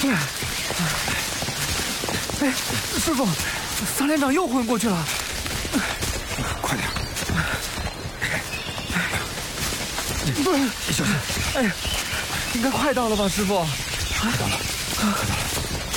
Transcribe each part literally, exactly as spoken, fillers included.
哎，师傅，三连长又昏过去了。 快点！ 不是， 小心！ 哎呀，应该快到了吧，师傅？ 快到了，快到了。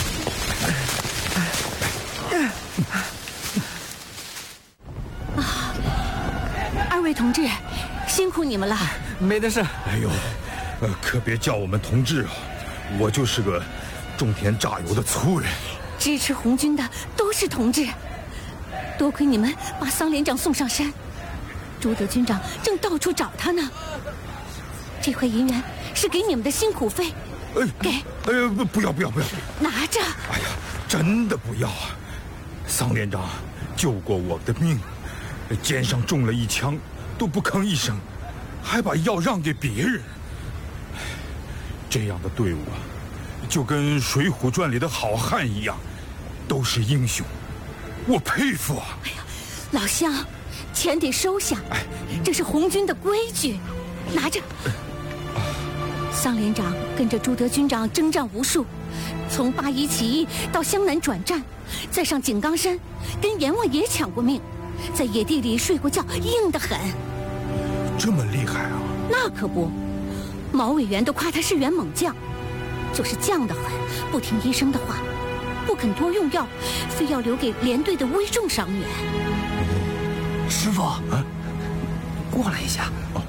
啊，二位同志，辛苦你们了。 没得事。 哎呦，呃，可别叫我们同志啊，我就是个种田榨油的粗人。 支持红军的都是同志，多亏你们把桑连长送上山，朱德军长正到处找他呢。这块银元是给你们的辛苦费， 哎， 给。 哎，不，不要，不要，不要！ 拿着。 哎呀，真的不要啊！桑连长救过我的命，肩上中了一枪都不吭一声，还把药让给别人。这样的队伍啊，就跟《水浒传》里的好汉一样，都是英雄，我佩服啊！ 哎呀，老乡，钱得收下，这是红军的规矩，拿着。桑连长跟着朱德军长征战无数，从八一起义到湘南转战，再上井冈山，跟阎王爷抢过命，在野地里睡过觉，硬得很。 这么厉害啊？ 那可不，毛委员都夸他是员猛将，就是犟得很，不听医生的话，不肯多用药，非要留给连队的危重伤员。 师傅，啊，过来一下。哦，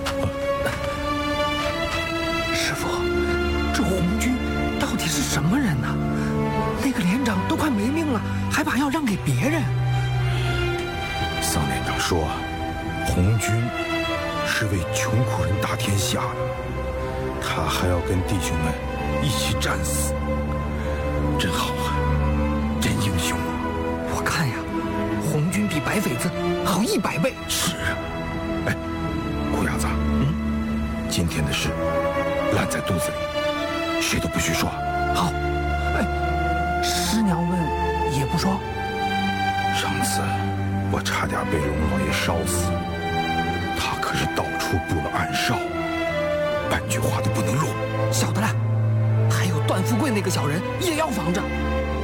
师傅，这红军到底是什么人呢？那个连长都快没命了，还把药让给别人。 桑连长说，红军是为穷苦人打天下的，他还要跟弟兄们一起战死，真好啊，真英雄啊！ 我看呀，红军比白匪子好一百倍。 是啊，哎，苦伢子，嗯，今天的事烂在肚子里，谁都不许说。 好。哎，师娘们也不说。 上次我差点被龙老爷烧死，他可是到处布了暗哨，半句话都不能漏。 晓得了，还有段富贵那个小人也要防着。